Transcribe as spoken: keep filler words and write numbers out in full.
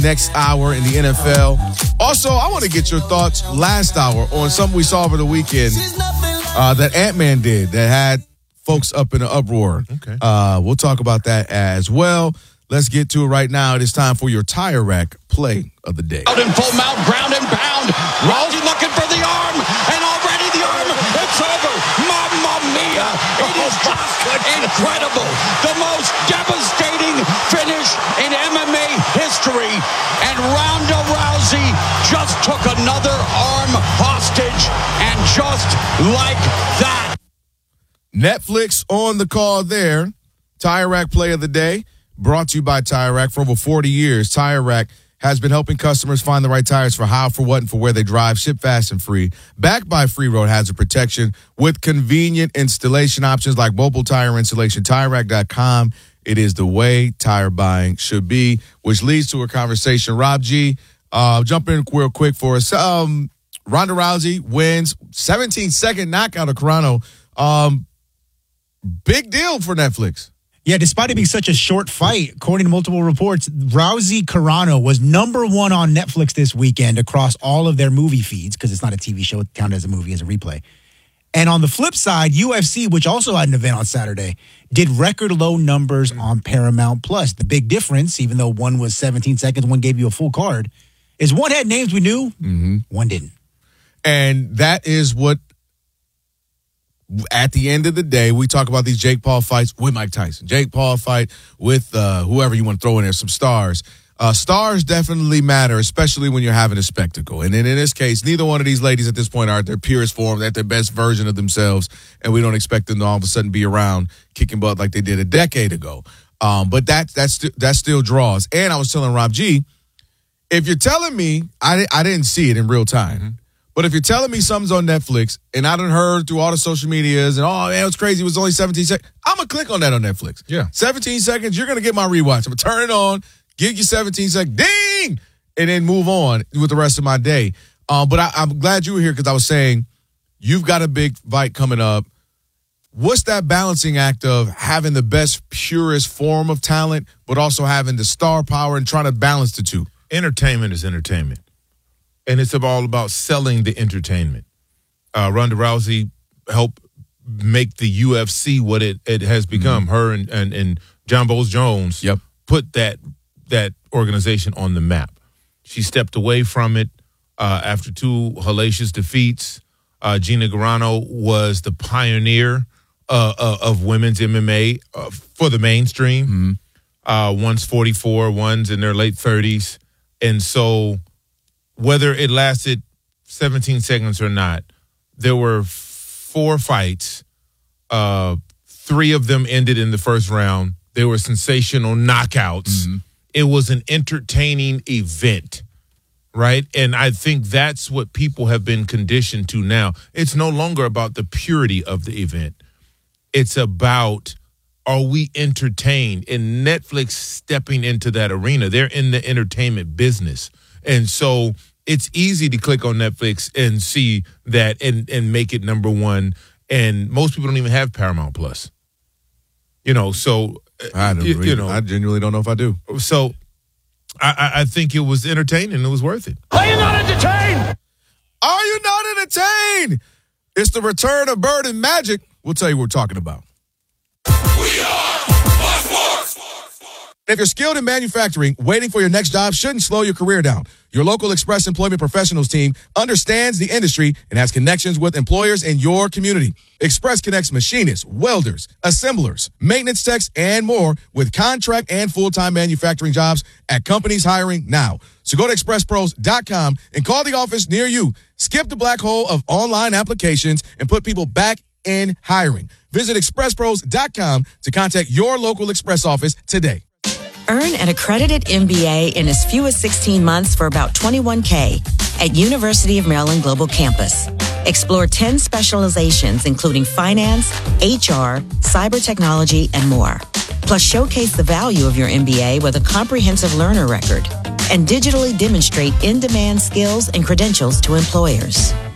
next hour in the N F L. Also, I want to get your thoughts last hour on something we saw over the weekend uh, that Ant-Man did that had folks up in an uproar. Okay. Uh, we'll talk about that as well. Let's get to it right now. It is time for your Tire Rack play of the day. Out in full mount, ground and pound. Rousey looking for the arm, and already the arm, it's over. Mamma mia! It is just incredible. The most devastating finish in M M A history. And Ronda Rousey just took another arm hostage, and just like that. Netflix on the call there. Tire Rack play of the day. Brought to you by Tire Rack. For over forty years, Tire Rack has been helping customers find the right tires for how, for what, and for where they drive. Ship fast and free. Backed by free road hazard protection with convenient installation options like mobile tire installation. Tire Rack dot com. It is the way tire buying should be, which leads to a conversation. Rob G, uh, jump in real quick for us. Um, Ronda Rousey wins seventeen-second knockout of Carano. Um, big deal for Netflix. Yeah, despite it being such a short fight, according to multiple reports, Rousey Carano was number one on Netflix this weekend across all of their movie feeds, because it's not a T V show, it counted as a movie, as a replay. And on the flip side, U F C, which also had an event on Saturday, did record low numbers on Paramount Plus. The big difference, even though one was seventeen seconds, one gave you a full card, is one had names we knew, mm-hmm. one didn't. And that is what, at the end of the day, we talk about these Jake Paul fights with Mike Tyson. Jake Paul fight with uh, whoever you want to throw in there, some stars. Uh, stars definitely matter, especially when you're having a spectacle. And in, in this case, neither one of these ladies at this point are at their purest form, at their best version of themselves, and we don't expect them to all of a sudden be around kicking butt like they did a decade ago. Um, but that, that's, that still draws. And I was telling Rob G, if you're telling me, I, I didn't see it in real time, mm-hmm. but if you're telling me something's on Netflix and I done heard through all the social medias and, oh, man, it was crazy, it was only seventeen seconds, I'm going to click on that on Netflix. Yeah. seventeen seconds, you're going to get my rewatch. I'm going to turn it on, give you seventeen seconds, ding, and then move on with the rest of my day. Um, but I, I'm glad you were here because I was saying you've got a big fight coming up. What's that balancing act of having the best, purest form of talent, but also having the star power and trying to balance the two? Entertainment is entertainment. And it's all about selling the entertainment. Uh, Ronda Rousey helped make the U F C what it, it has become. Mm-hmm. Her and, and, and John Bones Jones yep. put that that organization on the map. She stepped away from it uh, after two hellacious defeats. Uh, Gina Carano was the pioneer uh, uh, of women's M M A uh, for the mainstream. Mm-hmm. Uh, one's forty-four, one's in their late thirties. And so whether it lasted seventeen seconds or not, there were four fights. Uh, three of them ended in the first round. They were sensational knockouts. Mm-hmm. It was an entertaining event, right? And I think that's what people have been conditioned to now. It's no longer about the purity of the event. It's about, are we entertained? And Netflix stepping into that arena. They're in the entertainment business. And so it's easy to click on Netflix and see that and, and make it number one. And most people don't even have Paramount Plus. You know, so I don't you, you know, I genuinely don't know if I do. So I, I think it was entertaining. It was worth it. Are you not entertained? Are you not entertained? It's the return of Bird and Magic. We'll tell you what we're talking about. We are Fox Sports. If you're skilled in manufacturing, waiting for your next job shouldn't slow your career down. Your local Express Employment Professionals team understands the industry and has connections with employers in your community. Express connects machinists, welders, assemblers, maintenance techs, and more with contract and full-time manufacturing jobs at companies hiring now. So go to express pros dot com and call the office near you. Skip the black hole of online applications and put people back in hiring. Visit express pros dot com to contact your local Express office today. Earn an accredited M B A in as few as sixteen months for about twenty-one K at University of Maryland Global Campus. Explore ten specializations, including finance, H R, cyber technology, and more. Plus, showcase the value of your M B A with a comprehensive learner record and digitally demonstrate in-demand skills and credentials to employers.